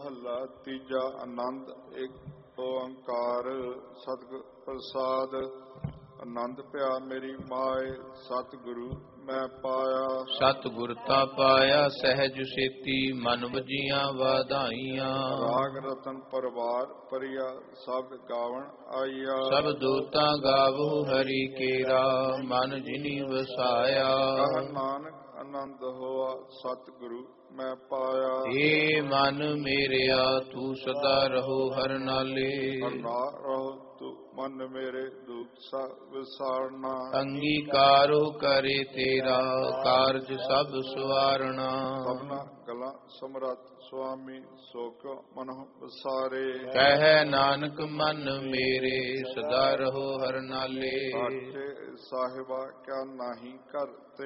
ਮਹੱਲਾ ਤੀਜਾ। ਆਨੰਦ ਇੱਕ ਓੰਕਾਰ ਸਤਿਗੁਰ ਪ੍ਰਸਾਦ। ਆਨੰਦ ਪਿਆ ਮੇਰੀ ਮਾਏ ਸਤਿਗੁਰੂ ਮੈਂ ਪਾਇਆ। ਸਤਿਗੁਰ ਤਾ ਪਾਇਆ ਸਹਿਜ ਸੇਤੀ ਮਨ ਵਜੀਆਂ ਵਾਧਾਈਆਂ। ਰਾਗ ਰਤਨ ਪਰਵਾਰ ਪਰਿਆ ਸਬਦ ਗਾਵਣ ਆਈਆ। ਸਭ ਦੋਤਾ ਗਾਵੋ ਹਰੀ ਕੇਰਾ ਮਨ ਜਿਨੀ ਵਸਾਇਆ। ਕਹ ਨਾਨਕ ਆਨੰਦ ਹੋਆ ਸਤਿਗੁਰੂ ਮੈਂ ਪਾਇਆ। ਏ ਮਨ ਮੇਰਿਆ ਤੂੰ ਸਦਾ ਰਹੋ ਹਰ ਨਾਲੇ। ਹਰਨਾ ਰਹੋ ਤੂੰ ਮਨ ਮੇਰੇ ਦੁਖ ਸਭ ਵਿਸਾਰਨਾ। ਅੰਗੀਕਾਰੋ ਕਰੇ ਤੇਰਾ ਕਾਰਜ ਸਭ ਸਵਾਰਣਾ। ਸਭਨਾ ਗਲਾ ਸਮਰੱਥ ਸੁਆਮੀ ਸੋ ਕਿਉ ਮਨਹੁ ਵਿਸਾਰੇ। ਕਹਿ ਨਾਨਕ ਮਨ ਮੇਰੇ ਸਦਾ ਰਹੋ ਹਰ ਨਾਲੇ। ਸਾਚੇ ਸਾਹਿਬਾ ਕਿਆ ਨਾਹੀ ਕਰ